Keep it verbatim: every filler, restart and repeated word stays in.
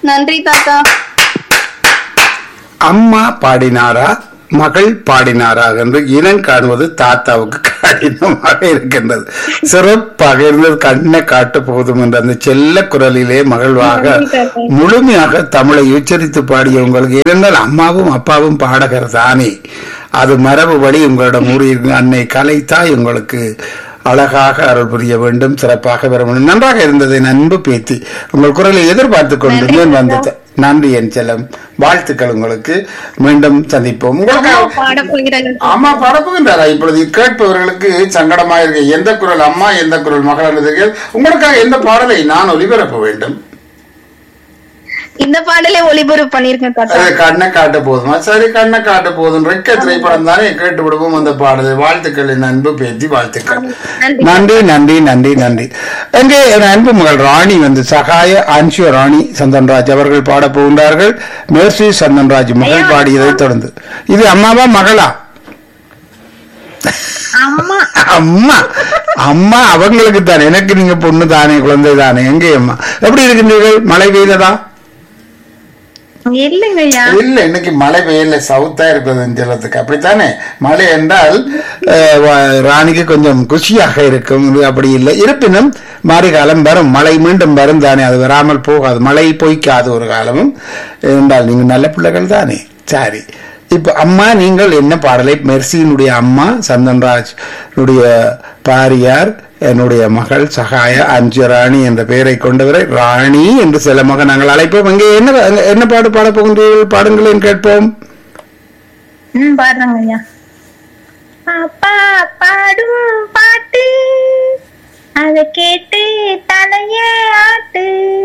நன்றி தாத்தா. அம்மா பாடினாரா மகள் பாடினாரா என்று இனம் காணுவது தாத்தாவுக்கு கடினமாக இருக்கின்றது. சிறப்பாக இருந்தது. கண்ணை காட்ட போதும் என்ற அந்த செல்ல குரலிலே மகிழ்வாக முழுமையாக தமிழை உச்சரித்து பாடிய உங்களுக்கு இருந்தால் அம்மாவும் அப்பாவும் பாடகர் தானே, அது மரபுபடி உங்களிடம் ஊறியிருக்க அன்னை கலைத்தாய் உங்களுக்கு அழகாக அருள் புரிய வேண்டும், சிறப்பாக வர வேண்டும். நன்றாக இருந்தது அன்பு பேத்தி. உங்கள் குரலை எதிர்பார்த்து கொண்டு வந்தது. நன்றி என் செல்லம், வாழ்த்துக்கள் உங்களுக்கு. மீண்டும் சந்திப்போம். உங்களுக்கு அம்மா பாடப்போகின்றாரா? இப்பொழுது கேட்பவர்களுக்கு சங்கடமாக இருக்கு. எந்த குரல் அம்மா, எந்த குரல் மகள்? உங்களுக்காக எந்த பாடலை நான் ஒளிபரப்ப வேண்டும்? இந்த பாடலே ஒளிபரப்பு பண்ணிருக்கேன். கண்ணை காட்ட போதுமா? சரி, கண்ணை காட்ட போதும். ரெக்க திரைப்படம் தானே, கேட்டு விடுவோம் அந்த பாடலை. வாழ்த்துக்கள் என் அன்பு பேத்தி, வாழ்த்துக்கள். நன்றி நன்றி நன்றி நன்றி. எங்கே என் அன்பு மகள் ராணி வந்து சகாய அன்ஷு ராணி சந்தன்ராஜ் அவர்கள் பாட போகின்றார்கள். மேர்சி சந்தன்ராஜ் மகள் பாடியதை தொடர்ந்து. இது அம்மாவா மகளா? அம்மா அம்மா அவங்களுக்கு தானே, எனக்கு நீங்க பொண்ணு தானே, குழந்தை தானே. எங்கே அம்மா எப்படி இருக்கின்றீர்கள்? மழை பெய்ததா? இல்லைங்கய்யா, இல்ல, இன்னைக்கு மழை பெய்யல, சவுத்தா இருக்குது ஜலத்துக்கு. அப்படித்தானே? மழை என்றால் ராணிக்கு கொஞ்சம் குஷியாக இருக்கும். அப்படி இல்லை, இருப்பினும் மாறி காலம் வரும், மழை மீண்டும் வரும் தானே, அது வராமல் போகாது, மழை பொய்க்காது ஒரு காலமும் என்றால் நீங்க நல்ல பிள்ளைகள் தானே. சரி, இப்ப அம்மா நீங்கள் என்ன பாடலை? மெர்சியினுடைய அம்மா சந்தன்ராஜ் பாரியார், என்னுடைய மகள் சகாய அஞ்சு ராணி என்ற பெயரை கொண்டவரை ராணி என்று சில மகன் நாங்கள் அழைப்போம். அங்கே என்ன என்ன பாடு பாட போகின்றீர்கள்? பாடுங்களேன், கேட்போம். பாடுறாங்க. அப்பா பாடும் பாட்டு அதை கேட்டு தலைய ஆட்டு.